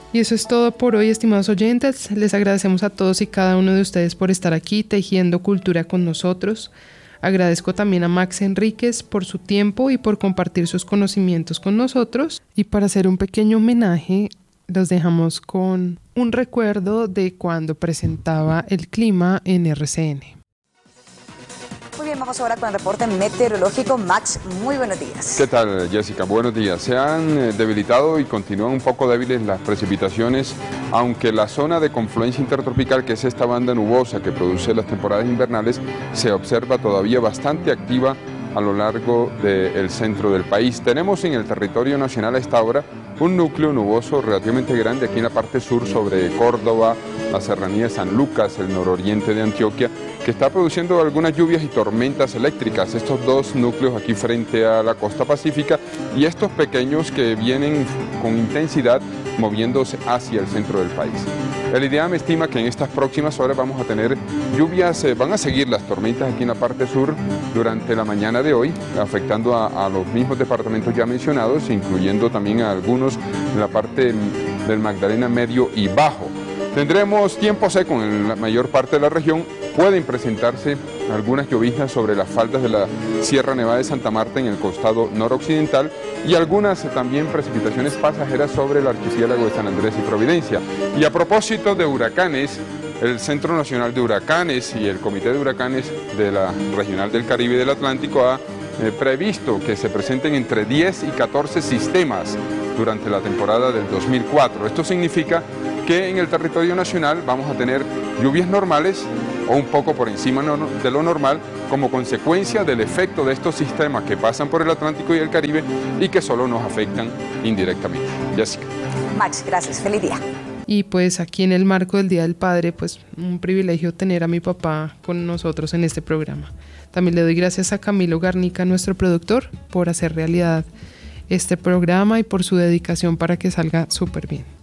Y eso es todo por hoy, estimados oyentes. Les agradecemos a todos y cada uno de ustedes por estar aquí tejiendo cultura con nosotros. Agradezco también a Max Enríquez por su tiempo y por compartir sus conocimientos con nosotros. Y para hacer un pequeño homenaje, los dejamos con un recuerdo de cuando presentaba el clima en RCN. Muy bien, vamos ahora con el reporte meteorológico. Max, muy buenos días. ¿Qué tal, Jessica? Buenos días. Se han debilitado y continúan un poco débiles las precipitaciones, aunque la zona de confluencia intertropical, que es esta banda nubosa que produce las temporadas invernales, se observa todavía bastante activa a lo largo del centro del país. Tenemos en el territorio nacional a esta hora un núcleo nuboso relativamente grande aquí en la parte sur sobre Córdoba, la serranía de San Lucas, el nororiente de Antioquia, que está produciendo algunas lluvias y tormentas eléctricas. Estos dos núcleos aquí frente a la costa pacífica y estos pequeños que vienen con intensidad moviéndose hacia el centro del país. El IDEAM estima que en estas próximas horas vamos a tener lluvias, van a seguir las tormentas aquí en la parte sur durante la mañana de hoy, afectando a los mismos departamentos ya mencionados, incluyendo también a algunos en la parte del Magdalena medio y bajo. Tendremos tiempo seco en la mayor parte de la región. Pueden presentarse algunas lloviznas sobre las faldas de la Sierra Nevada de Santa Marta en el costado noroccidental y algunas también precipitaciones pasajeras sobre el archipiélago de San Andrés y Providencia. Y a propósito de huracanes, el Centro Nacional de Huracanes y el Comité de Huracanes de la Regional del Caribe y del Atlántico ha previsto que se presenten entre 10 y 14 sistemas durante la temporada del 2004. Esto significa que en el territorio nacional vamos a tener lluvias normales o un poco por encima de lo normal como consecuencia del efecto de estos sistemas que pasan por el Atlántico y el Caribe y que solo nos afectan indirectamente. Jessica. Max, gracias. Feliz día. Y pues aquí en el marco del Día del Padre, pues un privilegio tener a mi papá con nosotros en este programa. También le doy gracias a Camilo Garnica, nuestro productor, por hacer realidad este programa y por su dedicación para que salga súper bien.